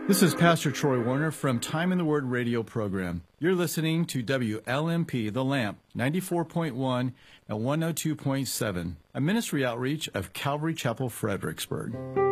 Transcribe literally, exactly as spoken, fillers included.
This is Pastor Troy Warner from Time in the Word radio program. You're listening to W L M P The Lamp, ninety-four point one and one oh two point seven, a ministry outreach of Calvary Chapel, Fredericksburg.